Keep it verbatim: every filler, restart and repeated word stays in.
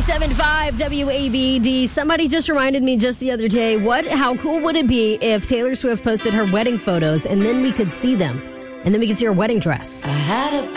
ninety-seven point five W A B D. Somebody just reminded me just the other day, what? How cool would it be if Taylor Swift posted her wedding photos and then we could see them? And then we could see her wedding dress. I had a